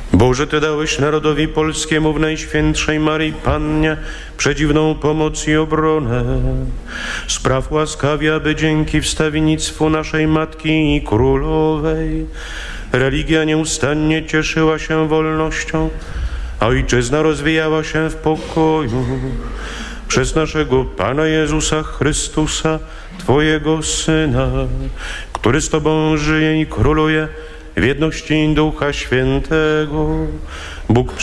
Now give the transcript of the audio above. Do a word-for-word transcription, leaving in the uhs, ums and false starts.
Boże, Ty dałeś narodowi polskiemu w Najświętszej Maryi Pannie przedziwną pomoc i obronę. Spraw łaskawie, aby dzięki wstawiennictwu naszej Matki i Królowej religia nieustannie cieszyła się wolnością, a Ojczyzna rozwijała się w pokoju. Przez naszego Pana Jezusa Chrystusa, Twojego Syna, który z Tobą żyje i króluje w jedności Ducha Świętego, Bóg